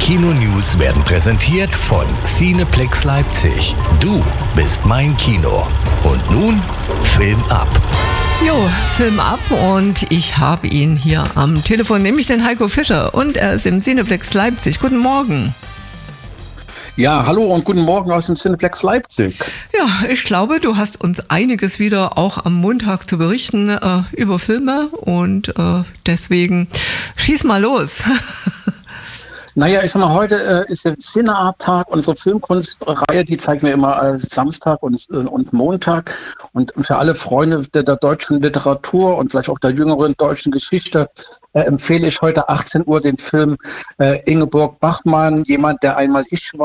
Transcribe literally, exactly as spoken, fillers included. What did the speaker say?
Kino-News werden präsentiert von Cineplex Leipzig. Du bist mein Kino. Und nun Film ab. Jo, Film ab und ich habe ihn hier am Telefon, nämlich den Heiko Fischer, und er ist im Cineplex Leipzig. Guten Morgen. Ja, hallo und guten Morgen aus dem Cineplex Leipzig. Ja, ich glaube, du hast uns einiges wieder auch am Montag zu berichten äh, über Filme und äh, deswegen schieß mal los. Naja, ich sag mal, heute äh, ist der Cineart-Tag, unsere Filmkunstreihe, die zeigen wir immer äh, Samstag und, äh, und Montag. Und für alle Freunde der, der deutschen Literatur und vielleicht auch der jüngeren deutschen Geschichte äh, empfehle ich heute achtzehn Uhr den Film äh, Ingeborg Bachmann, jemand, der einmal ich war.